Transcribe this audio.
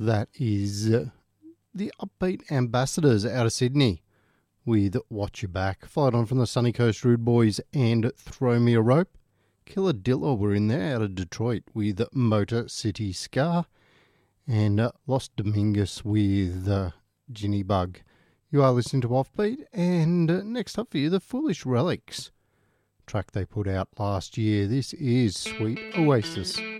That is the Upbeat Ambassadors out of Sydney with Watch Your Back. Followed on from the Sunny Coast Rude Boys and Throw Me a Rope. Killer Dilla were in there out of Detroit with Motor City Scar. And Los Domingos with Ginny Bug. You are listening to Offbeat, and next up for you, the Foolish Relics. Track they put out last year. This is Sweet Oasis.